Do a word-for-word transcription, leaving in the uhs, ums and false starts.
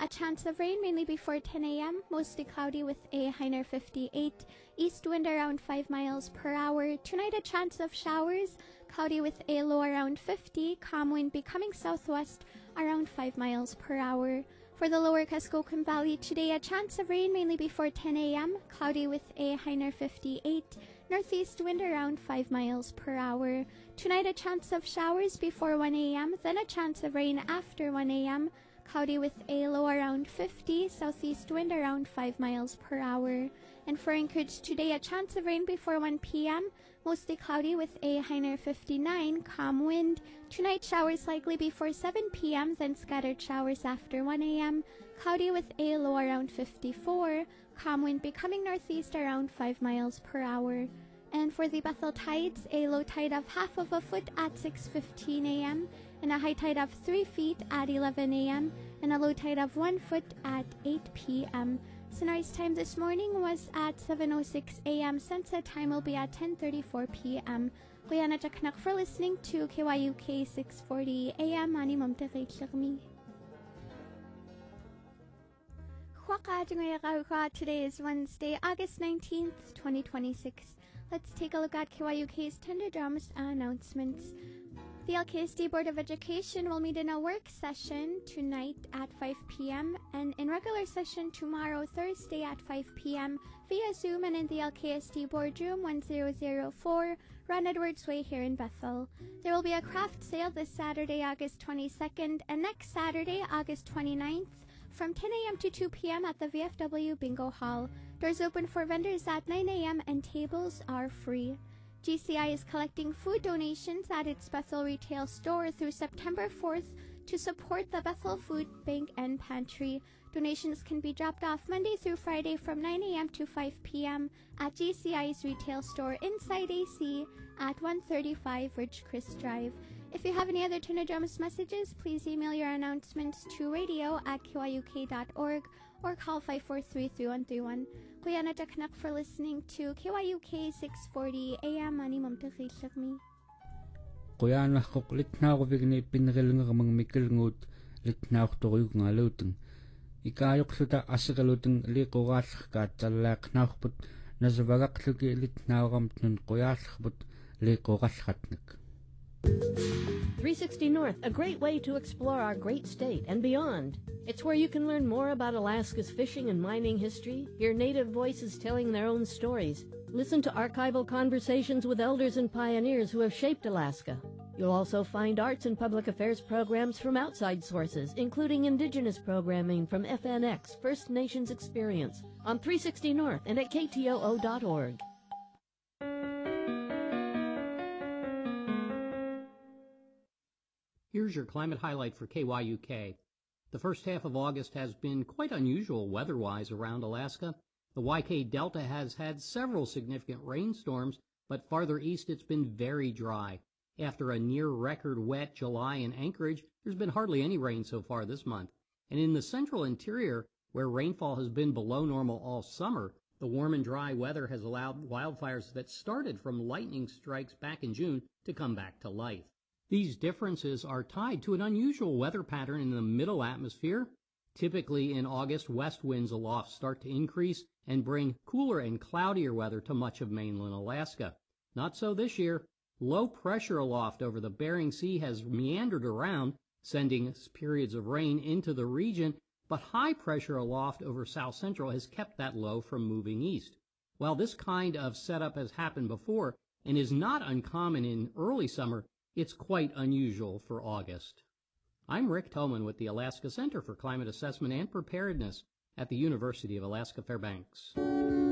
chance of rain mainly before ten a m, mostly cloudy with a high near fifty-eight. East wind around five miles per hour. Tonight, a chance of showers, cloudy with a low around fifty. Calm wind becoming southwest around five miles per hour. For the lower Kuskokwim Valley today, a chance of rain mainly before ten a m, cloudy with a high near fifty-eight. Northeast wind around five miles per hour. Tonight, a chance of showers before one a m, then a chance of rain after one a m, cloudy with a low around fifty. Southeast wind around five miles per hour. And for Anchorage today, a chance of rain before one p m, mostly cloudy with a high near fifty-nine. Calm wind. Tonight, showers likely before seven p m, then scattered showers after one a m, cloudy with a low around fifty-four. Calm wind becoming northeast around five miles per hour. And for the Bethel tides, a low tide of half of a foot at six fifteen a m, and a high tide of three feet at eleven a m, and a low tide of one foot at eight p m Sunrise time this morning was at seven oh six a m Sunset time will be at ten thirty-four p m Kuya na Jacknak for listening to K Y U K six forty a m Ani Mamte Today is Wednesday, August nineteenth, twenty twenty-six. Let's take a look at K Y U K's Tender Dramas announcements. The L K S D Board of Education will meet in a work session tonight at five p m and in regular session tomorrow, Thursday at five p m via Zoom and in the L K S D Boardroom one thousand four, Ron Edwards Way here in Bethel. There will be a craft sale this Saturday, August twenty-second, and next Saturday, August twenty-ninth, from ten a m to two p m at the V F W Bingo Hall. Doors open for vendors at nine a m and tables are free. G C I is collecting food donations at its Bethel retail store through September fourth to support the Bethel Food Bank and Pantry. Donations can be dropped off Monday through Friday from nine a m to five p m at G C I's retail store inside A C at one thirty-five Ridgecrest Drive. If you have any other Tender Dramas messages, please email your announcements to radio at K Y U K dot org or call five four three, three one three one. Kuya na Jacknak for listening to K Y U K six forty a m Ani Mamte me. Kuya na kuklit na ako bigni pinrelunga kamang mikilngut lit na ako tuyog nga luteng. Ikayok suta asikaluteng likogash ka talak na akput na zabagak lugi lit na ako kamtun kuyash akput likogash katnik. three sixty North, a great way to explore our great state and beyond. It's where you can learn more about Alaska's fishing and mining history, hear native voices telling their own stories, listen to archival conversations with elders and pioneers who have shaped Alaska. You'll also find arts and public affairs programs from outside sources, including indigenous programming from F N X, First Nations Experience, on three sixty North and at K T O O dot org. Here's your climate highlight for K Y U K. The first half of August has been quite unusual weather-wise around Alaska. The Y K Delta has had several significant rainstorms, but farther east it's been very dry. After a near-record wet July in Anchorage, there's been hardly any rain so far this month. And in the central interior, where rainfall has been below normal all summer, the warm and dry weather has allowed wildfires that started from lightning strikes back in June to come back to life. These differences are tied to an unusual weather pattern in the middle atmosphere. Typically in August, west winds aloft start to increase and bring cooler and cloudier weather to much of mainland Alaska. Not so this year. Low pressure aloft over the Bering Sea has meandered around, sending periods of rain into the region, but high pressure aloft over South Central has kept that low from moving east. While this kind of setup has happened before and is not uncommon in early summer, it's quite unusual for August. I'm Rick Toman with the Alaska Center for Climate Assessment and Preparedness at the University of Alaska Fairbanks.